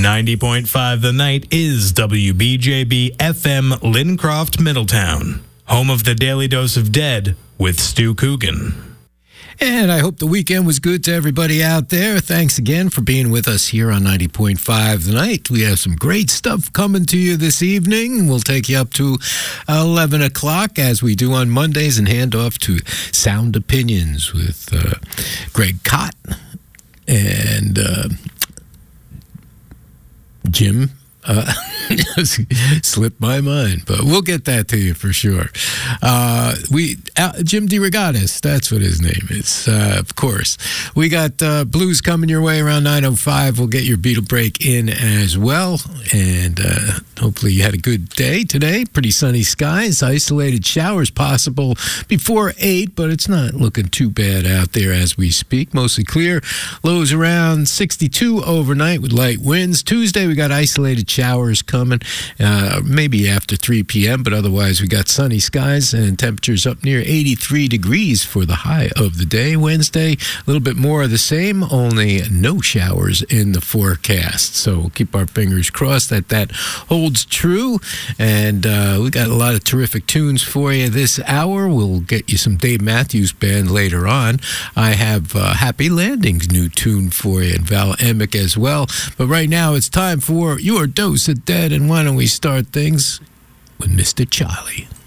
90.5 The Night is WBJB FM Lincroft, Middletown, home of the Daily Dose of Dead with Stu Coogan. And I hope the weekend was good to everybody out there. Thanks again for being with us here on 90.5 The Night. We have some great stuff coming to you this evening. We'll take you up to 11 o'clock as we do on Mondays and hand off to Sound Opinions with Greg Cott and Jim. Slipped my mind, but we'll get that to you for sure. Jim DeRogatis, that's what his name is, of course. We got blues coming your way around 9:05. We'll get your Beatle break in as well, and hopefully you had a good day today. Pretty sunny skies, isolated showers possible before 8, but it's not looking too bad out there as we speak. Mostly clear. Lows around 62 overnight with light winds. Tuesday we got isolated showers coming, maybe after 3 p.m., but otherwise we got sunny skies and temperatures up near 83 degrees for the high of the day. Wednesday, a little bit more of the same, only no showers in the forecast. So we'll keep our fingers crossed that holds true. And we got a lot of terrific tunes for you this hour. We'll get you some Dave Matthews Band later on. I have Happy Landing's new tune for you and Val Emick as well. But right now it's time for your Dose of Dead, and why don't we start things with Mr. Charlie?